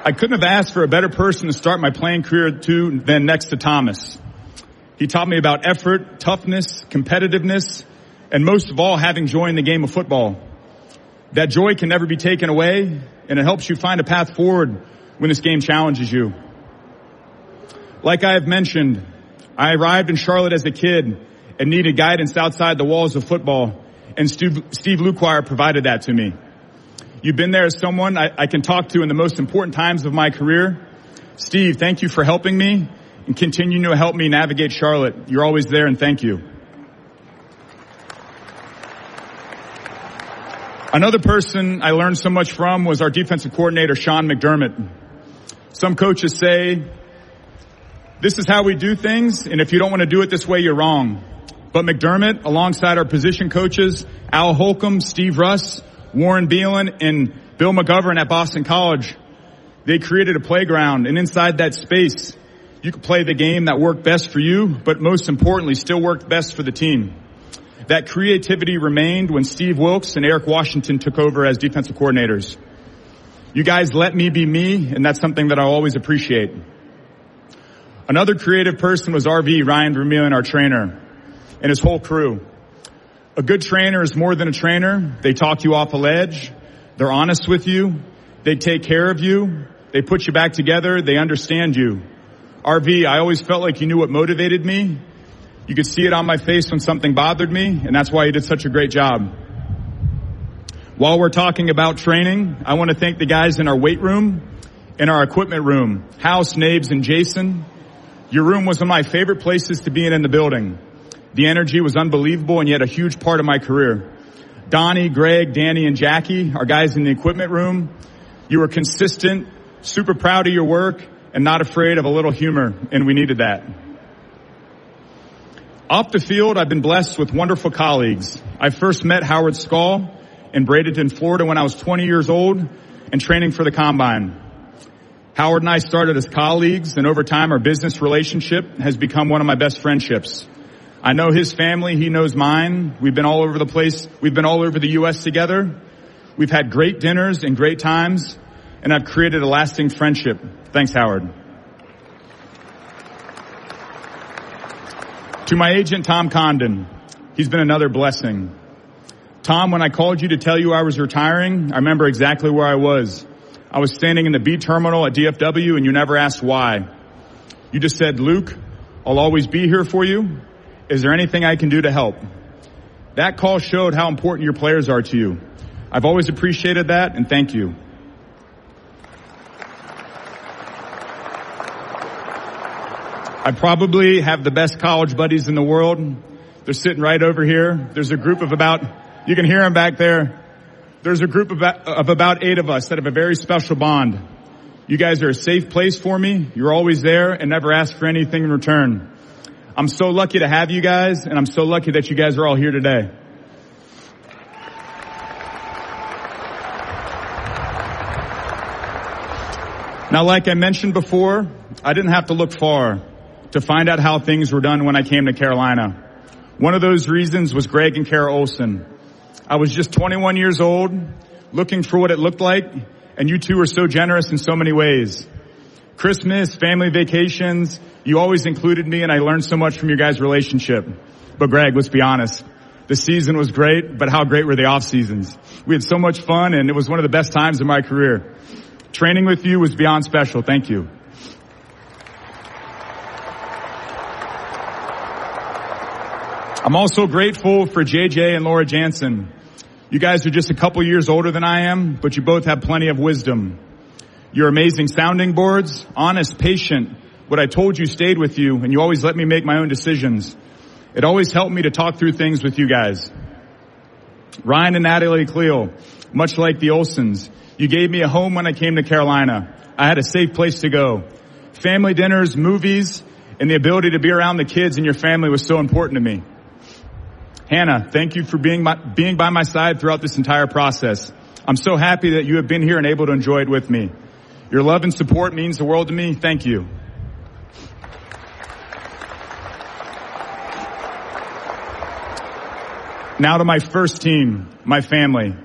I couldn't have asked for a better person to start my playing career to than next to Thomas. He taught me about effort, toughness, competitiveness, and most of all, having joy in the game of football. That joy can never be taken away, and it helps you find a path forward when this game challenges you. Like I have mentioned, I arrived in Charlotte as a kid and needed guidance outside the walls of football, and Steve Luquire provided that to me. You've been there as someone I can talk to in the most important times of my career. Steve, thank you for helping me and continuing to help me navigate Charlotte. You're always there, and thank you. Another person I learned so much from was our defensive coordinator, Sean McDermott. Some coaches say, this is how we do things, and if you don't want to do it this way, you're wrong. But McDermott, alongside our position coaches, Al Holcomb, Steve Russ, Warren Beelan, and Bill McGovern at Boston College, they created a playground, and inside that space, you could play the game that worked best for you, but most importantly, still worked best for the team. That creativity remained when Steve Wilkes and Eric Washington took over as defensive coordinators. You guys let me be me, and that's something that I always appreciate. Another creative person was RV, Ryan Vermeulen, our trainer, and his whole crew. A good trainer is more than a trainer. They talk you off a ledge. They're honest with you. They take care of you. They put you back together. They understand you. RV, I always felt like you knew what motivated me. You could see it on my face when something bothered me, and that's why you did such a great job. While we're talking about training, I want to thank the guys in our weight room, in our equipment room, House, Nabes, and Jason. Your room was one of my favorite places to be in the building. The energy was unbelievable and yet a huge part of my career. Donnie, Greg, Danny, and Jackie, our guys in the equipment room, you were consistent, super proud of your work, and not afraid of a little humor, and we needed that. Off the field, I've been blessed with wonderful colleagues. I first met Howard Skull in Bradenton, Florida when I was 20 years old and training for the Combine. Howard and I started as colleagues, and over time our business relationship has become one of my best friendships. I know his family, he knows mine. We've been all over the place. We've been all over the U.S. together. We've had great dinners and great times, and I've created a lasting friendship. Thanks, Howard. To my agent, Tom Condon, he's been another blessing. Tom, when I called you to tell you I was retiring, I remember exactly where I was. I was standing in the B terminal at DFW, and you never asked why. You just said, Luke, I'll always be here for you. Is there anything I can do to help? That call showed how important your players are to you. I've always appreciated that, and thank you. I probably have the best college buddies in the world. They're sitting right over here. There's a group of you can hear them back there. There's a group of about 8 of us that have a very special bond. You guys are a safe place for me. You're always there and never ask for anything in return. I'm so lucky to have you guys, and I'm so lucky that you guys are all here today. Now, like I mentioned before, I didn't have to look far to find out how things were done when I came to Carolina. One of those reasons was Greg and Kara Olson. I was just 21 years old, looking for what it looked like, and you two were so generous in so many ways. Christmas, family vacations, you always included me, and I learned so much from your guys' relationship. But Greg, let's be honest. The season was great, but how great were the off seasons? We had so much fun, and it was one of the best times of my career. Training with you was beyond special. Thank you. I'm also grateful for JJ and Laura Jansen. You guys are just a couple years older than I am, but you both have plenty of wisdom. You're amazing sounding boards, honest, patient. What I told you stayed with you, and you always let me make my own decisions. It always helped me to talk through things with you guys. Ryan and Natalie Cleo, much like the Olsons, you gave me a home when I came to Carolina. I had a safe place to go. Family dinners, movies, and the ability to be around the kids and your family was so important to me. Hannah, thank you for being by my side throughout this entire process. I'm so happy that you have been here and able to enjoy it with me. Your love and support means the world to me. Thank you. Now to my first team, my family.